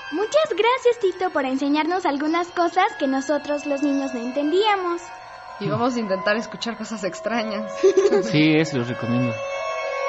Muchas gracias, Tito, por enseñarnos algunas cosas que nosotros los niños no entendíamos. Y vamos a intentar escuchar cosas extrañas. Sí, eso los recomiendo.